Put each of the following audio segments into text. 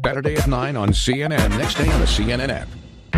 Saturday at 9 on CNN. Next day on the CNN app.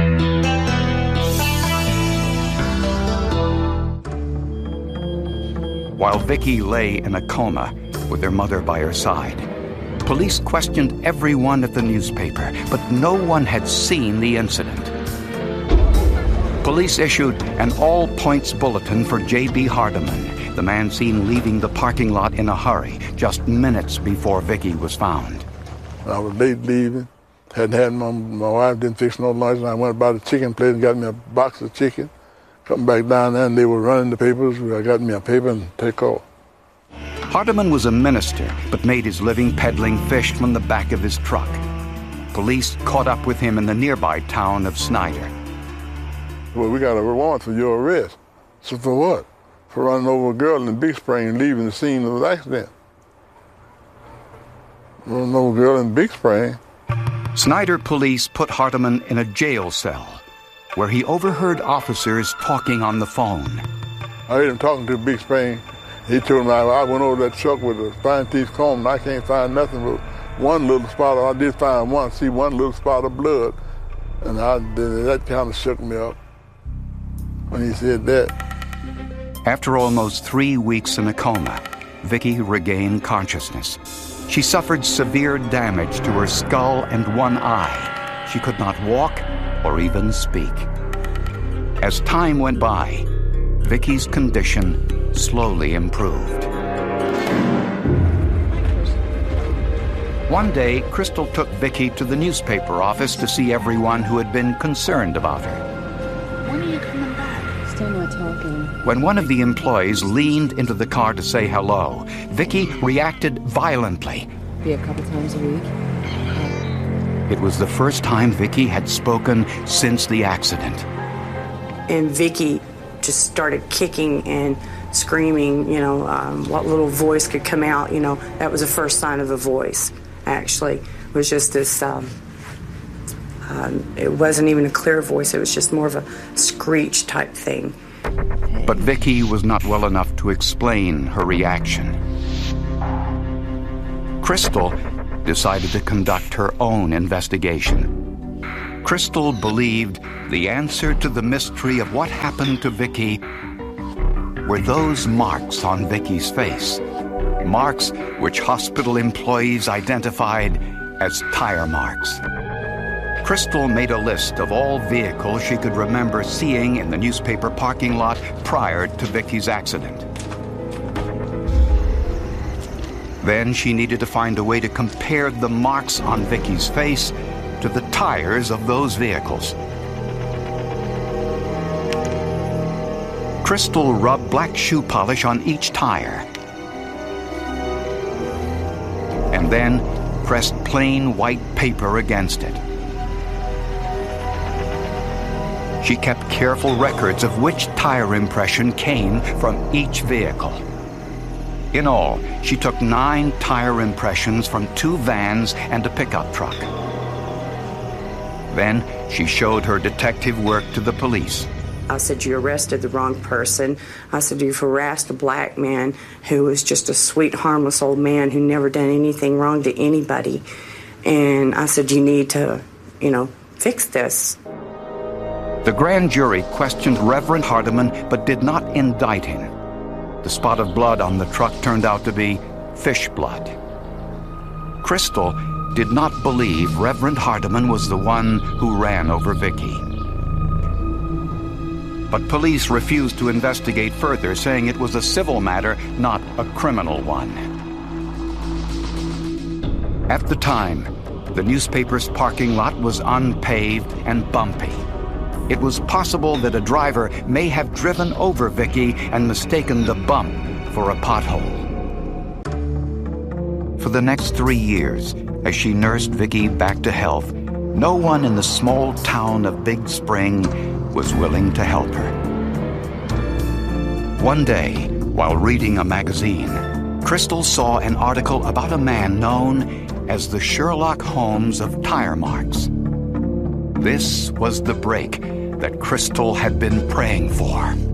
While Vicky lay in a coma with her mother by her side, police questioned everyone at the newspaper, but no one had seen the incident. Police issued an all-points bulletin for J.B. Hardiman, the man seen leaving the parking lot in a hurry just minutes before Vicky was found. I was late leaving. Hadn't had my wife didn't fix no lunch, and I went by the chicken place and got me a box of chicken. Come back down there, and they were running the papers. I got me a paper and take off. Hardiman was a minister, but made his living peddling fish from the back of his truck. Police caught up with him in the nearby town of Snyder. Well, we got a warrant for your arrest. So for what? For running over a girl in Big Spring and leaving the scene of the accident. Running over a girl in Big Spring. Snyder police put Hardiman in a jail cell, where he overheard officers talking on the phone. I heard him talking to Big Spring. He told me I went over that truck with a fine-tooth comb, and I can't find nothing but one little spot. I did find one little spot of blood, and that kind of shook me up when he said that. After almost 3 weeks in a coma, Vicky regained consciousness. She suffered severe damage to her skull and one eye. She could not walk or even speak. As time went by, Vicky's condition slowly improved. One day, Crystal took Vicky to the newspaper office to see everyone who had been concerned about her. When are you coming back? Still not talking. When one of the employees leaned into the car to say hello, Vicky reacted violently. Be a couple times a week. It was the first time Vicky had spoken since the accident. And Vicky just started kicking and screaming, what little voice could come out, that was the first sign of a voice, actually. It was just this, it wasn't even a clear voice, it was just more of a screech type thing. But Vicky was not well enough to explain her reaction. Crystal decided to conduct her own investigation. Crystal believed the answer to the mystery of what happened to Vicky were those marks on Vicky's face. Marks which hospital employees identified as tire marks. Crystal made a list of all vehicles she could remember seeing in the newspaper parking lot prior to Vicky's accident. Then she needed to find a way to compare the marks on Vicky's face to the tires of those vehicles. Crystal rubbed black shoe polish on each tire and then pressed plain white paper against it. She kept careful records of which tire impression came from each vehicle. In all, she took 9 tire impressions from 2 vans and a pickup truck. Then she showed her detective work to the police. I said, you arrested the wrong person. I said, you've harassed a black man who was just a sweet, harmless old man who never done anything wrong to anybody. And I said, you need to, fix this. The grand jury questioned Reverend Hardiman but did not indict him. The spot of blood on the truck turned out to be fish blood. Crystal did not believe Reverend Hardiman was the one who ran over Vicky. But police refused to investigate further, saying it was a civil matter, not a criminal one. At the time, the newspaper's parking lot was unpaved and bumpy. It was possible that a driver may have driven over Vicky and mistaken the bump for a pothole. For the next 3 years, as she nursed Vicky back to health, no one in the small town of Big Spring was willing to help her. One day, while reading a magazine, Crystal saw an article about a man known as the Sherlock Holmes of tire marks. This was the break that Crystal had been praying for.